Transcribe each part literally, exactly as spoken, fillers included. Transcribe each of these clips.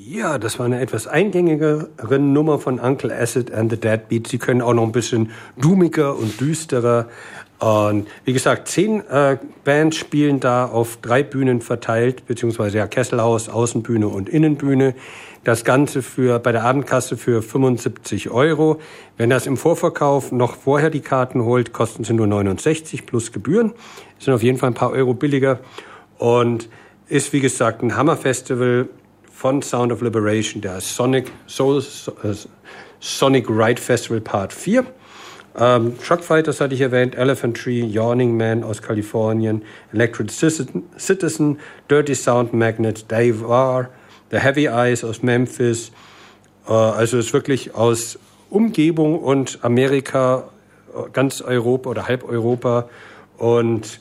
Ja, das war eine etwas eingängigere Nummer von Uncle Acid and the Deadbeats. Sie können auch noch ein bisschen doomiger und düsterer. Und wie gesagt, zehn äh, Bands spielen da auf drei Bühnen verteilt, beziehungsweise ja Kesselhaus, Außenbühne und Innenbühne. Das Ganze für bei der Abendkasse für fünfundsiebzig Euro. Wenn das im Vorverkauf noch vorher die Karten holt, kosten sie nur neunundsechzig plus Gebühren. Sind auf jeden Fall ein paar Euro billiger. Und ist, wie gesagt, ein Hammerfestival von Sound of Liberation, der Sonic Soul, äh, Sonic Ride Festival Part vier. Ähm, Shockfighters hatte ich erwähnt, Elephant Tree, Yawning Man aus Kalifornien, Electric Citizen, Dirty Sound Magnet, Dave War, The Heavy Eyes aus Memphis. Äh, also ist wirklich aus Umgebung und Amerika, ganz Europa oder halb Europa. Und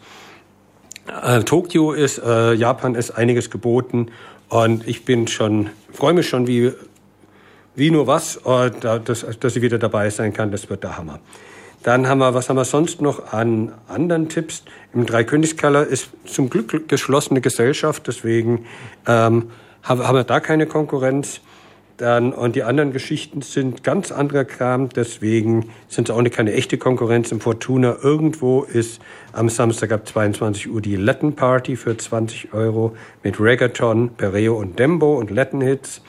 äh, Tokio ist, äh, Japan ist einiges geboten. Und ich bin schon, freue mich schon wie, wie nur was, äh, dass, dass ich wieder dabei sein kann. Das wird der Hammer. Dann haben wir, was haben wir sonst noch an anderen Tipps? Im Dreikönigskeller ist zum Glück geschlossene Gesellschaft, deswegen ähm, haben, haben wir da keine Konkurrenz. Dann, und die anderen Geschichten sind ganz anderer Kram, deswegen sind es auch nicht keine echte Konkurrenz. Im Fortuna irgendwo ist am Samstag ab zweiundzwanzig Uhr die Latin Party für zwanzig Euro mit Reggaeton, Perreo und Dembo und Latin Hits.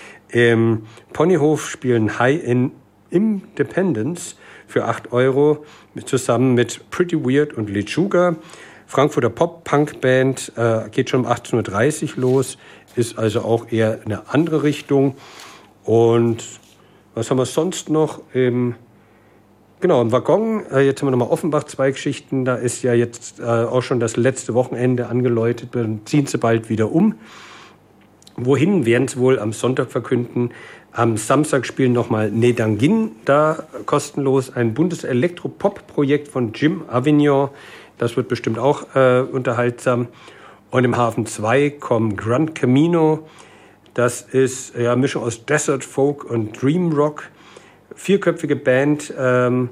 Im Ponyhof spielen High in Independence für acht Euro zusammen mit Pretty Weird und Lechuga. Frankfurter Pop-Punk-Band äh, geht schon um achtzehn Uhr dreißig los, ist also auch eher eine andere Richtung. Und was haben wir sonst noch? Im, genau, im Waggon, äh, jetzt haben wir nochmal Offenbach, zwei Geschichten. Da ist ja jetzt äh, auch schon das letzte Wochenende angeläutet. Dann ziehen sie bald wieder um. Wohin werden sie wohl am Sonntag verkünden? Am Samstag spielen nochmal Nedangin da kostenlos. Ein Bundes-Elektropop-Projekt von Jim Avignon. Das wird bestimmt auch äh, unterhaltsam. Und im Hafen zwei kommen Gran Camino. Das ist ja eine Mischung aus Desert Folk und Dream Rock. Vierköpfige Band, ähm,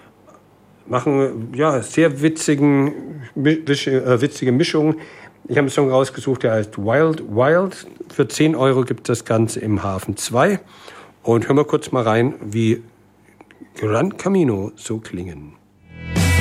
machen ja sehr witzigen, äh, witzige Mischungen. Ich habe einen Song rausgesucht, der heißt Wild Wild. Für zehn Euro gibt es das Ganze im Hafen zwei. Und hören wir kurz mal rein, wie Gran Camino so klingen.